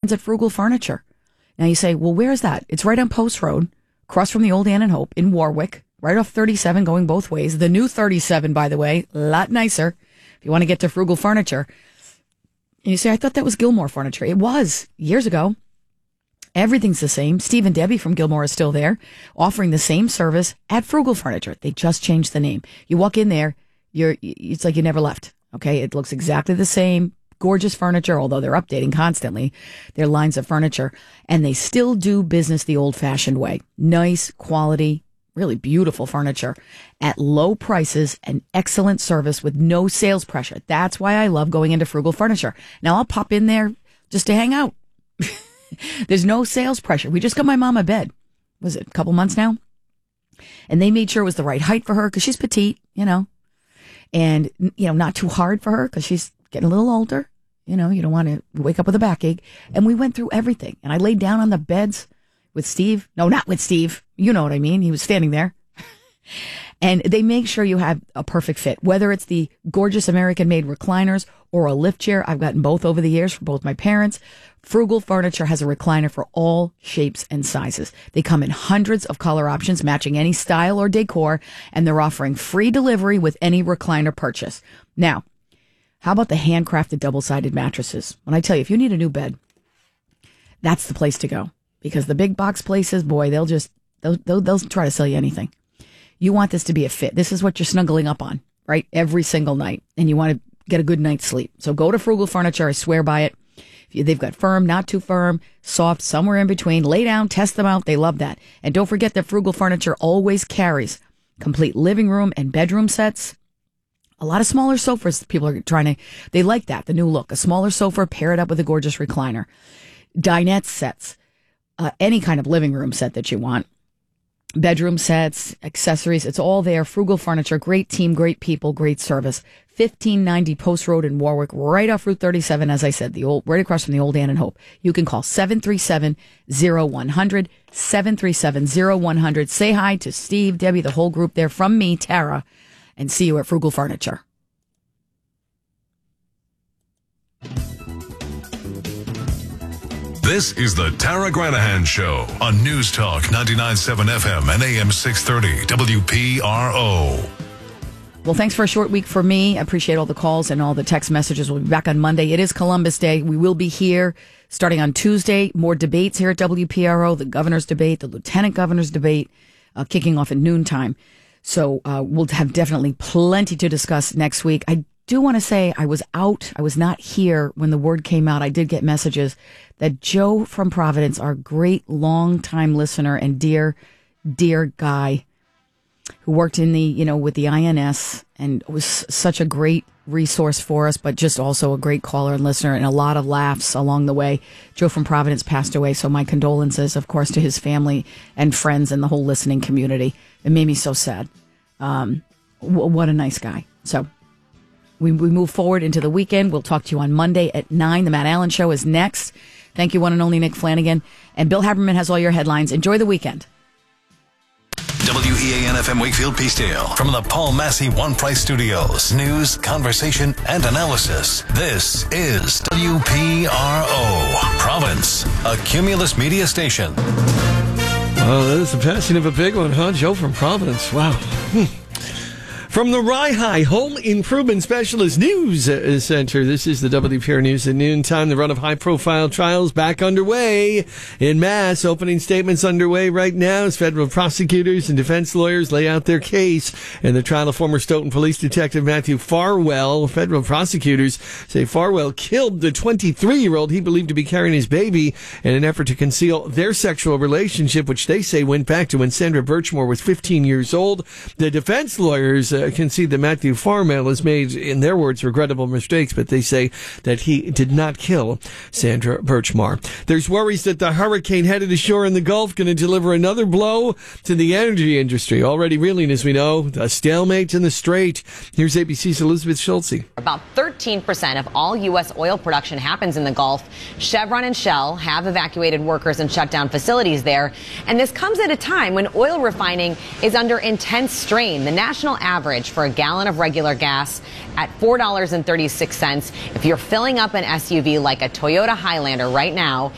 one's at Frugal Furniture. Now you say, well, where is that? It's right on Post Road, across from the old Ann and Hope in Warwick, right off 37 going both ways. The new 37, by the way, a lot nicer if you want to get to Frugal Furniture. And you say, I thought that was Gilmore Furniture. It was years ago. Everything's the same. Steve and Debbie from Gilmore are still there, offering the same service at Frugal Furniture. They just changed the name. You walk in there, it's like you never left. Okay, it looks exactly the same. Gorgeous furniture, although they're updating constantly their lines of furniture, and they still do business the old-fashioned way. Nice quality, really beautiful furniture at low prices and excellent service with no sales pressure. That's why I love going into Frugal Furniture. Now I'll pop in there just to hang out. There's no sales pressure. We just got my mom a bed. Was it a couple months now? And they made sure it was the right height for her because she's petite, and, not too hard for her because she's getting a little older. You don't want to wake up with a backache. And we went through everything. And I laid down on the beds with Steve. No, not with Steve. You know what I mean. He was standing there. And they make sure you have a perfect fit, whether it's the gorgeous American-made recliners or a lift chair. I've gotten both over the years for both my parents. Frugal Furniture has a recliner for all shapes and sizes. They come in hundreds of color options, matching any style or decor, and they're offering free delivery with any recliner purchase. Now, how about the handcrafted double-sided mattresses? When I tell you, if you need a new bed, that's the place to go. Because the big box places, boy, they'll try to sell you anything. You want this to be a fit. This is what you're snuggling up on, right? Every single night. And you want to get a good night's sleep. So go to Frugal Furniture. I swear by it. They've got firm, not too firm, soft, somewhere in between. Lay down, test them out. They love that. And don't forget that Frugal Furniture always carries complete living room and bedroom sets. A lot of smaller sofas. People are they like that, the new look. A smaller sofa, pair it up with a gorgeous recliner. Dinette sets. Any kind of living room set that you want. Bedroom sets, accessories, it's all there. Frugal Furniture, great team, great people, great service. 1590 Post Road in Warwick, right off Route 37, as I said, right across from the old Ann and Hope. You can call 737-0100, 737-0100. Say hi to Steve, Debbie, the whole group there from me, Tara, and see you at Frugal Furniture. This is the Tara Granahan Show on News Talk 99.7 FM and AM 630 WPRO. Well, thanks for a short week for me. I appreciate all the calls and all the text messages. We'll be back on Monday. It is Columbus Day. We will be here starting on Tuesday. More debates here at WPRO, the governor's debate, the lieutenant governor's debate, kicking off at noontime. So we'll have definitely plenty to discuss next week. I do want to say I was out. I was not here when the word came out. I did get messages that Joe from Providence, our great longtime listener and dear guy who worked in the, with the INS and was such a great resource for us, but just also a great caller and listener and a lot of laughs along the way. Joe from Providence passed away. So my condolences, of course, to his family and friends and the whole listening community. It made me so sad. What a nice guy. So we move forward into the weekend. We'll talk to you on Monday at 9. The Matt Allen Show is next. Thank you, one and only Nick Flanagan. And Bill Haberman has all your headlines. Enjoy the weekend. WEAN-FM Wakefield Peacedale from the Paul Massey One Price Studios. News, conversation, and analysis. This is WPRO, Province, a Cumulus media station. Well, that is the passing of a big one, huh? Joe from Providence. Wow. From the Rye Home Improvement Specialist News Center, this is the WPR News at noontime. The run of high-profile trials back underway in Mass. Opening statements underway right now as federal prosecutors and defense lawyers lay out their case in the trial of former Stoughton Police Detective Matthew Farwell. Federal prosecutors say Farwell killed the 23-year-old he believed to be carrying his baby in an effort to conceal their sexual relationship, which they say went back to when Sandra Birchmore was 15 years old. The defense lawyers concede that Matthew Farwell has made, in their words, regrettable mistakes, but they say that he did not kill Sandra Birchmore. There's worries that the hurricane headed ashore in the Gulf going to deliver another blow to the energy industry, already reeling, as we know, a stalemate in the strait. Here's ABC's Elizabeth Schulze. About 13% of all U.S. oil production happens in the Gulf. Chevron and Shell have evacuated workers and shut down facilities there. And this comes at a time when oil refining is under intense strain. The national average for a gallon of regular gas at $4.36. If you're filling up an SUV like a Toyota Highlander right now,